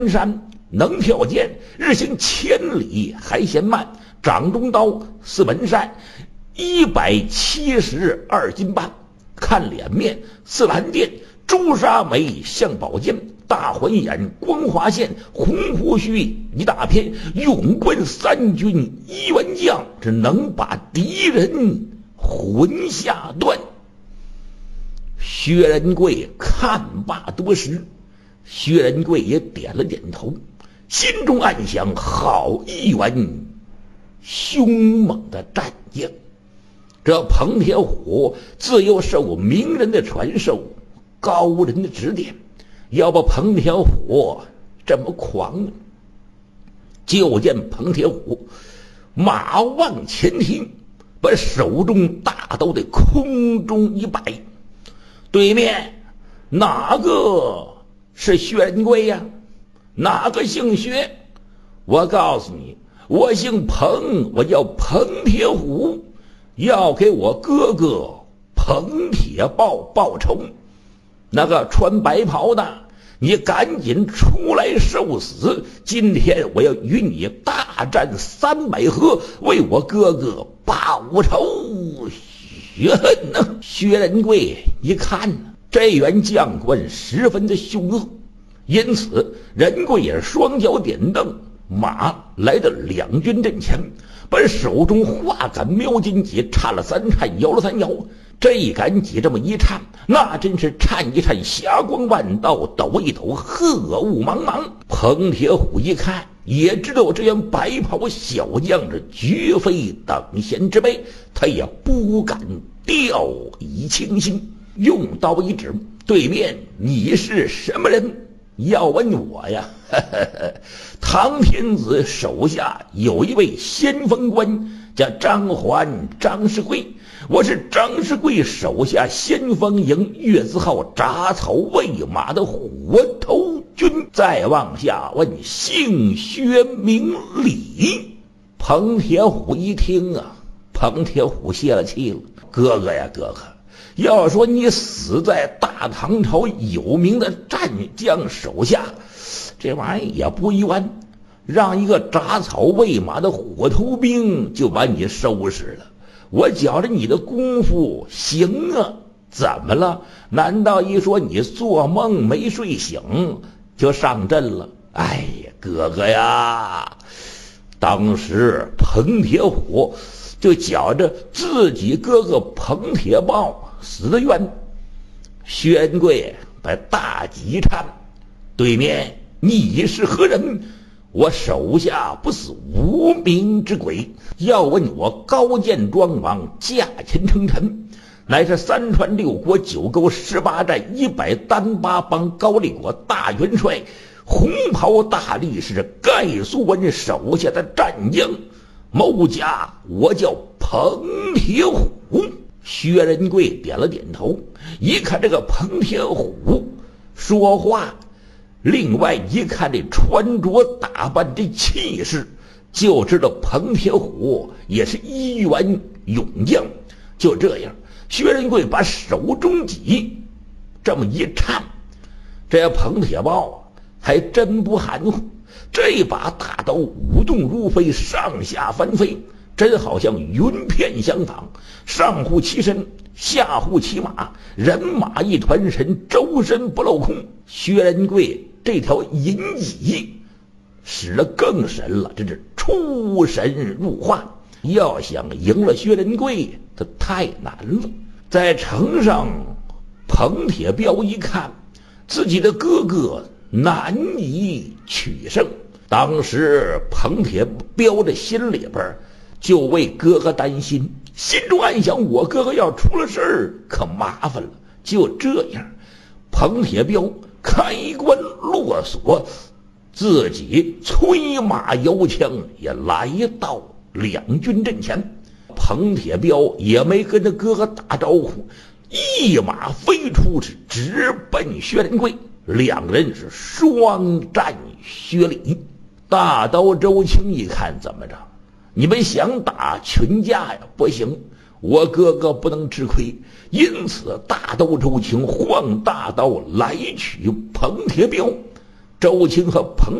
山能跳涧，日行千里还嫌慢。掌中刀，四门扇，172斤半。看脸面，似蓝靛，朱砂眉，像宝剑。大环眼，光华线，红胡须一大片。勇冠3军1员将，只能把敌人魂下断。薛仁贵看罢多时，薛仁贵也点了点头，心中暗想：好一员凶猛的战将！这彭铁虎自幼受名人的传授，高人的指点，要不彭铁虎这么狂呢？就见彭铁虎马往前踢，把手中大刀的空中一摆。对面哪个是薛仁贵呀？哪个姓薛？我告诉你，我姓彭，我叫彭铁虎，要给我哥哥彭铁豹报仇。那个穿白袍的，你赶紧出来受死！今天我要与你大战300合，为我哥哥报仇雪恨呢！薛仁贵一看这员将官十分的凶恶，因此仁贵也双脚点蹬，马来到两军阵前，把手中画杆瞄金戟颤了3颤，摇了3摇。这一杆戟这么一颤，那真是颤一颤，霞光万道，抖一抖，鹤雾茫茫。彭铁虎一看，也知道这员白袍小将是绝非等闲之辈，他也不敢掉以轻心，用刀一指：对面你是什么人？要问我呀，唐天子手下有一位先锋官叫张环，张世贵，我是张世贵手下先锋营月字号铡草喂马的火头军。再往下问姓薛名李。彭铁虎一听啊，彭铁虎泄了气了：哥哥呀哥哥，要说你死在大唐朝有名的战将手下，这玩意儿也不冤，让一个铡草喂马的火头兵就把你收拾了。我觉着你的功夫行啊，怎么了？难道一说你做梦没睡醒就上阵了？哎呀，哥哥呀！当时彭铁虎就觉着自己哥哥彭铁豹死得冤。薛仁贵把大戟颤：对面你是何人？我手下不是无名之鬼，要问我高见庄王驾前称臣，乃是3川6国9沟18寨100单8帮高丽国大元帅，红袍大力士盖苏文手下的战将，某家我叫彭铁虎。薛仁贵点了点头，一看这个彭铁虎说话，另外一看这穿着打扮这气势，就知道彭铁虎也是一员勇将。就这样，薛仁贵把手中戟这么一颤，这彭铁豹还真不含糊，这把大刀舞动如飞，上下翻飞，真好像云片相仿，上护其身，下护其马，人马一团神，周身不镂空。薛仁贵这条银戟使得更神了，这是出神入化。要想赢了薛仁贵，这太难了。在城上，彭铁彪一看自己的哥哥难以取胜，当时彭铁彪的心里边就为哥哥担心，心中暗想：我哥哥要出了事儿，可麻烦了。就这样，彭铁彪开关落锁，自己催马摇枪也来到两军阵前。彭铁彪也没跟他哥哥打招呼，一马飞出，是直奔薛仁贵。两人是双战薛礼。大刀周青一看，怎么着？你们想打群架呀？不行，我哥哥不能吃亏。因此大刀周青晃大刀来取彭铁彪。 周青和彭